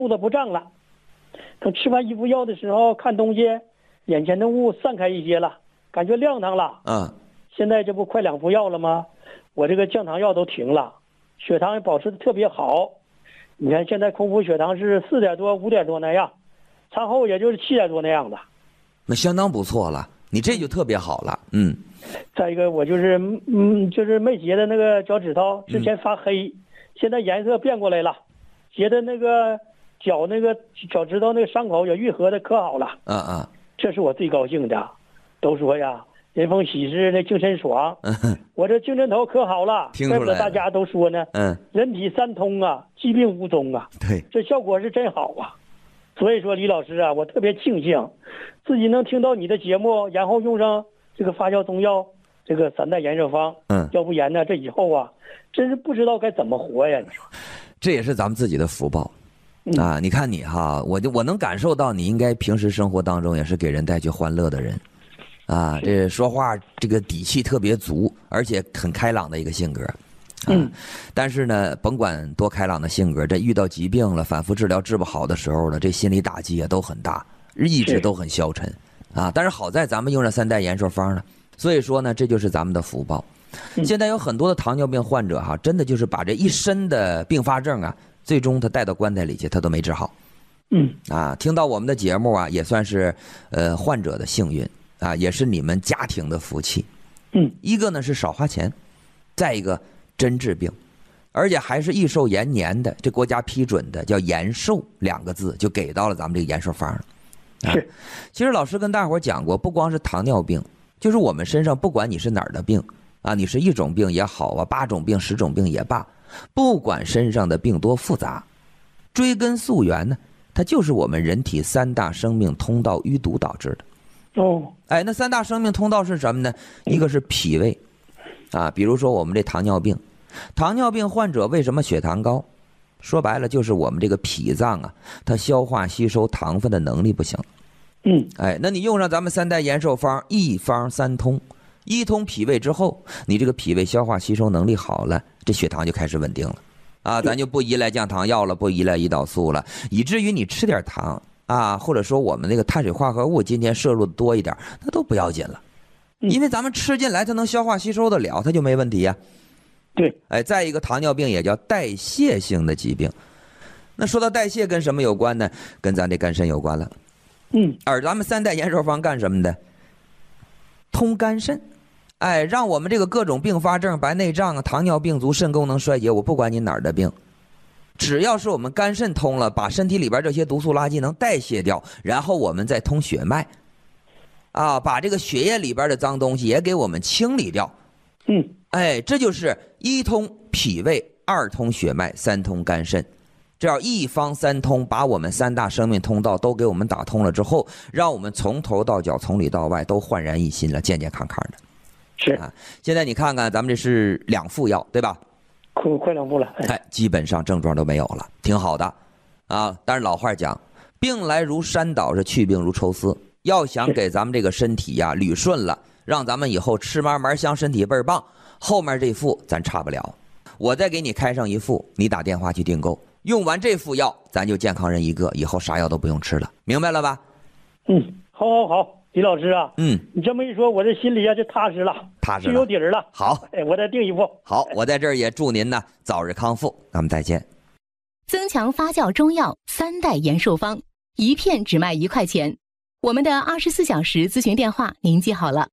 肚子不胀了。等吃完一副药的时候，看东西，眼前的雾散开一些了，感觉亮堂了。现在这不快2副药了吗？我这个降糖药都停了，血糖也保持的特别好。你看现在空腹血糖是4点多、5点多那样，餐后也就是7点多那样的。 那相当不错了，你这就特别好了。 再一个我就是没结的那个脚趾头之前发黑，现在颜色变过来了，结的那个脚趾头那个伤口也愈合的可好了。这是我最高兴的。都说呀，人逢喜事那精神爽，我这精神头可好了。怪不得大家都说呢，人体三通啊，疾病无踪啊。 对， 这效果是真好啊。所以说李老师啊，我特别庆幸自己能听到你的节目，然后用上这个发酵中药这个3代延寿方。要不然呢，这以后啊，真是不知道该怎么活呀。你说， 这也是咱们自己的福报啊！你看你哈，我能感受到你应该平时生活当中也是给人带去欢乐的人啊。这说话这个底气特别足，而且很开朗的一个性格。但是呢，甭管多开朗的性格，这遇到疾病了，反复治疗治不好的时候呢，这心理打击也都很大，意志都很消沉啊。但是好在咱们用了3代延寿方呢，所以说呢，这就是咱们的福报。现在有很多的糖尿病患者哈，真的就是把这一身的并发症啊，最终他带到棺材里去，他都没治好。听到我们的节目啊，也算是患者的幸运啊，也是你们家庭的福气。一个呢是少花钱，再一个真治病，而且还是益寿延年的，这国家批准的叫延寿2个字就给到了咱们这个延寿方了。其实老师跟大伙讲过，不光是糖尿病，就是我们身上不管你是哪儿的病啊，你是1种病也好啊，8种病、10种病也罢，不管身上的病多复杂，追根溯源呢，它就是我们人体3大生命通道淤堵导致的。那3大生命通道是什么呢？一个是脾胃啊，比如说我们这糖尿病患者为什么血糖高？说白了就是我们这个脾脏啊，它消化吸收糖分的能力不行。那你用上咱们3代延寿方，1方3通，一通脾胃之后，你这个脾胃消化吸收能力好了，这血糖就开始稳定了啊，咱就不依赖降糖药了，不依赖胰岛素了，以至于你吃点糖啊，或者说我们那个碳水化合物今天摄入的多一点，那都不要紧了，因为咱们吃进来它能消化吸收得了，它就没问题呀。 对， 再一个糖尿病也叫代谢性的疾病。那说到代谢跟什么有关呢？跟咱这肝肾有关了。而咱们3代延寿方干什么的？通肝肾。让我们这个各种并发症、白内障啊、糖尿病足、肾功能衰竭，我不管你哪儿的病，只要是我们肝肾通了，把身体里边这些毒素垃圾能代谢掉，然后我们再通血脉啊，把这个血液里边的脏东西也给我们清理掉。这就是1通脾胃，2通血脉，3通肝肾，这要1方3通，把我们3大生命通道都给我们打通了之后，让我们从头到脚从里到外都焕然一新了，健健康康的。 是现在你看看咱们这是2副药对吧？ 快2副了。 基本上症状都没有了，挺好的啊。但是老话讲，病来如山倒，是去病如抽丝，要想给咱们这个身体呀捋顺了，让咱们以后吃嘛嘛香，身体倍儿棒，后面这副咱差不了。我再给你开上1副，你打电话去订购，用完这副药咱就健康人一个，以后啥药都不用吃了，明白了吧？ 好，李老师啊，你这么一说，我这心里啊就踏实了，就有底儿了。 好， 我再订1副。 好，我在这儿也祝您呢早日康复，咱们再见。 增强发酵中药3代延寿方，1片只卖1块钱。我们的24小时咨询电话您记好了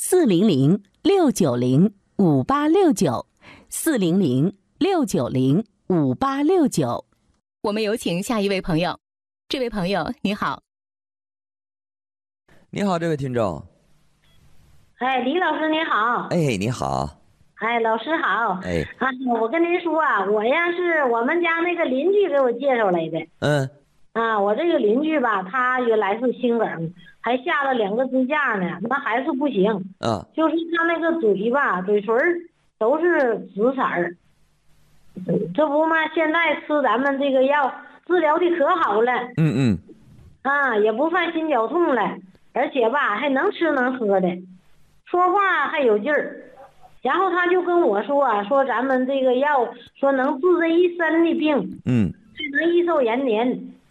，400-690-5869，400-690-5869。我们有请下一位朋友。这位朋友你好。 你好，这位听众。 李老师你好。 你好。 老师好。我跟您说啊，我呀是我们家那个邻居给我介绍来的。我这个邻居吧，他原来是心梗，还下了2个支架呢，那还是不行。就是他那个嘴吧，嘴唇都是紫色儿。这不嘛，现在吃咱们这个药治疗的可好了。也不犯心绞痛了，而且吧还能吃能喝的，说话还有劲儿。然后他就跟我说说咱们这个药说能治这一身的病。 能益寿延年。